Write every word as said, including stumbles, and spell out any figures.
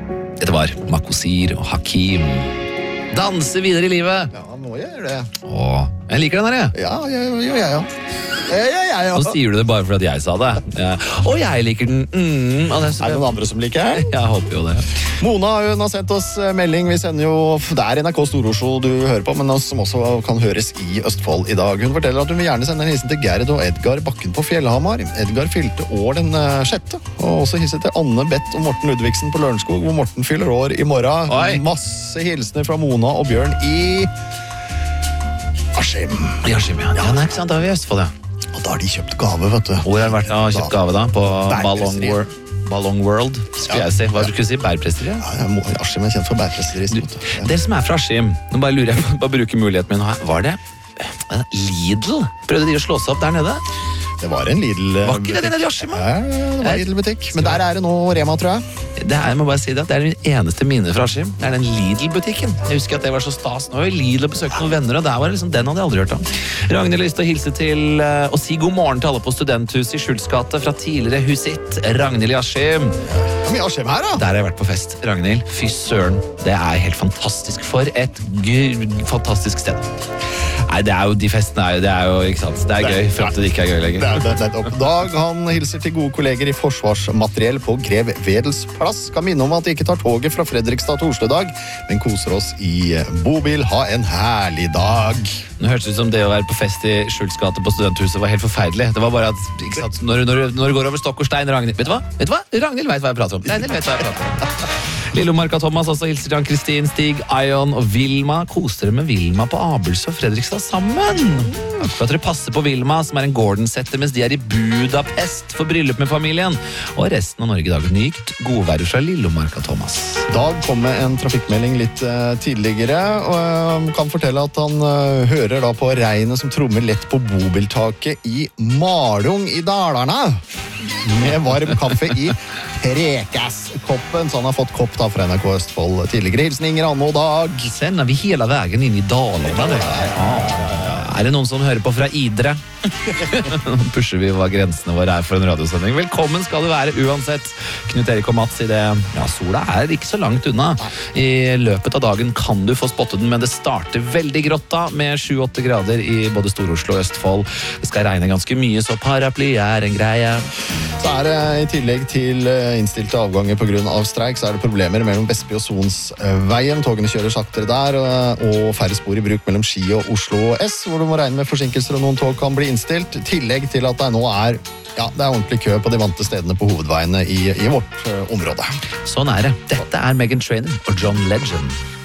Dette var Makosir og Hakim. Danse videre i livet. Ja, må jeg gjøre det. Åh, jeg liker den her, jeg. Ja, jeg, jeg, jeg, ja. Ja, ja, ja, ja. Nå sier du det bare fordi jeg sa det. Ja. Og jeg liker den. Mm, og det Er det noen andre som liker den? Jeg håper jo det. Mona hun har sendt oss melding. Vi sender jo, det er N R K Stor-Oslo du hører på, men som også kan høres i Østfold i dag. Hun forteller at hun vil gjerne sende en hilsen til Gerd og Edgar Bakken på Fjellhamar. Edgar fylte år den sjette, og også hilse til Anne Bett og Morten Ludvigsen på Lørenskog, hvor Morten fyller år i morgen. Oi. Masse hilsener fra Mona og Bjørn i Askim. I Askim, ja. Ja, nei, ikke sant, da er vi i Østfold, ja. Og da har de kjøpt gave, vet du. Hvor har du vært og kjøpt gave da? På Ballong, Bærpresseriet. Wor- Ballong World, skulle Ja. jeg si. Hva skulle du si? Bærpresseriet? Ja, jeg må, Askim er kjent for bærpresseriet. vet du. Ja. Dere som er fra Askim, nå bare lurer jeg på, bare bruker muligheten min. Var det eh, Lidl? Prøvde de å slå seg opp der nede? Det var en Lidl-butikk. Var ikke det nede i Askim, da? Ja, det var en Lidl-butikk. Men der er det nå Rema, tror jeg. Det er, jeg må bare si det, at det er min eneste minne fra Askim. Det er den Lidl-butikken. Jeg husker at det var så stas. Nå har jeg Lidl og besøkt noen venner, og der var det liksom, den hadde jeg aldri hørt om. Ragnhild har lyst til å hilse til uh, og si god morgen til alle på Studenthuset i Skjults gate fra tidligere husitt. Ragnhild i Askim. Det er mye Askim her, da. Der har jeg vært på fest. Ragnhild, fy søren. Det er helt fantastisk. For et g- fantastisk sted. Nei, det er jo, de festene er jo, det er jo, ikke sant? Det er gøy, frem til det ikke er gøy lenger. Det er, det er, det er Dag han hilser til gode kolleger i forsvarsmateriell på Grev Wedels plass. Skal minne om at de ikke tar toget fra Fredrikstad til Oslo i dag, men koser oss i bobil. Ha en herlig dag. Nå hørtes det ut som det å være på fest i Skjults gate på Studenthuset var helt forferdelig. Det var bare at, ikke sant, når, når, når det går over stokk og stein, Ragnhild, vet du hva? Vet du hva? Ragnhild vet hva jeg prater om. Ragnhild vet hva jeg prater om. Lillemarka Thomas også hilser til Ann-Kristin, Stig, Ion og Vilma. Koser dere med Vilma på Abelsø og Fredrikstad sammen? Takk for at dere passer på Vilma, som er en Gordon-setter, mens de er i Budapest for bryllup med familien. Og resten av Norge i dag nykt godværet fra Lillemarka Thomas. Dag kom med en trafikkmelding litt uh, tidligere, og uh, kan fortelle at han uh, hører da på regnet som trommer lett på bobiltaket i Malung i Dalarna. Med varm kaffe i Prekas-koppen, så han har fått kopp da fra N R K Østfold tidligere. Hilsen Inger Anne og Dag. Sender vi hele veien inn i Dalarna. det. Er det noen som hører på fra Idre? Nå pusher vi hva grensene våre er for en radiosending. Velkommen skal du være uansett. Knut Erik og Mats i det. Ja, sola er ikke så langt unna. I løpet av dagen kan du få spotte den, men det starter veldig grått da, med sju åtte grader i både Stor-Oslo og Østfold. Det skal regne ganske mye, så paraply er en greie. Så er det i tillegg til innstilte avganger på grunn av streik, så er det problemer mellom Vestby og Sonsveien. Togene kjører saktere der, og færre spor i bruk mellom Ski og Oslo S, hvor du må regne med forsinkelser og noen tog kan bli innstilt. Tillegg til at det nå er, ja, det er ordentlig kø på de vante stedene på hovedveiene i, i vårt uh, område. Sånn er det. Dette er Meghan Trainor og John Legend.